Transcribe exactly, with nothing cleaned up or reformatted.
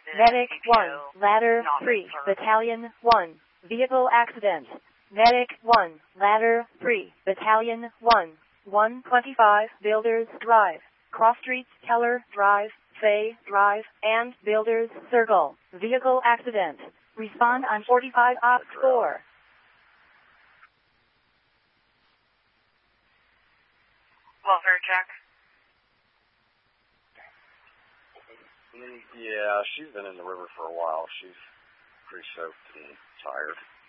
Medic one, ladder three, battalion one, vehicle accident. Medic one, ladder three, battalion one, one twenty-five, Builders Drive, Cross Streets, Keller Drive, Fay Drive, and Builders Circle. Vehicle accident. Respond on forty-five ops four. Welfare check. Yeah, she's been in the river for a while. She's pretty soaked and tired.